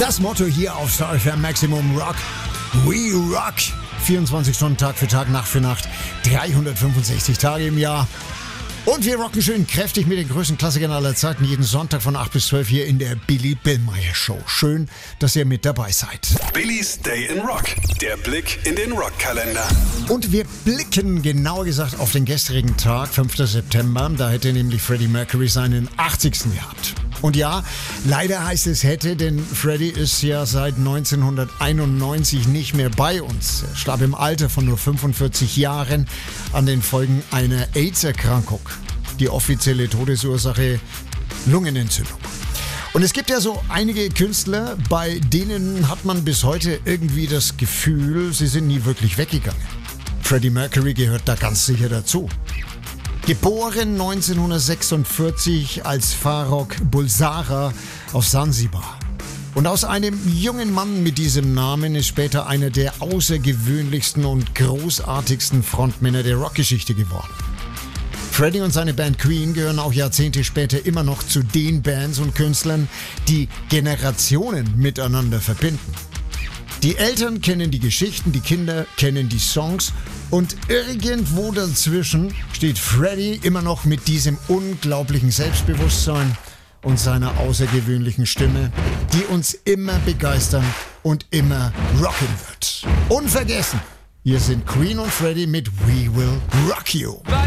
Das Motto hier auf Star FM Maximum Rock. We rock. 24 Stunden Tag für Tag, Nacht für Nacht. 365 Tage im Jahr. Und wir rocken schön kräftig mit den größten Klassikern aller Zeiten. Jeden Sonntag von 8 bis 12 hier in der Billy Billmeyer Show. Schön, dass ihr mit dabei seid. Billys Day in Rock. Der Blick in den Rockkalender. Und wir blicken genauer gesagt auf den gestrigen Tag, 5. September. Da hätte nämlich Freddie Mercury seinen 80. gehabt. Und ja, leider heißt es hätte, denn Freddie ist ja seit 1991 nicht mehr bei uns. Er starb im Alter von nur 45 Jahren an den Folgen einer AIDS-Erkrankung. Die offizielle Todesursache Lungenentzündung. Und es gibt ja so einige Künstler, bei denen hat man bis heute irgendwie das Gefühl, sie sind nie wirklich weggegangen. Freddie Mercury gehört da ganz sicher dazu. Geboren 1946 als Farrokh Bulsara auf Sansibar. Und aus einem jungen Mann mit diesem Namen ist später einer der außergewöhnlichsten und großartigsten Frontmänner der Rockgeschichte geworden. Freddie und seine Band Queen gehören auch Jahrzehnte später immer noch zu den Bands und Künstlern, die Generationen miteinander verbinden. Die Eltern kennen die Geschichten, die Kinder kennen die Songs und irgendwo dazwischen steht Freddie immer noch mit diesem unglaublichen Selbstbewusstsein und seiner außergewöhnlichen Stimme, die uns immer begeistern und immer rocken wird. Unvergessen, hier sind Queen und Freddie mit We Will Rock You.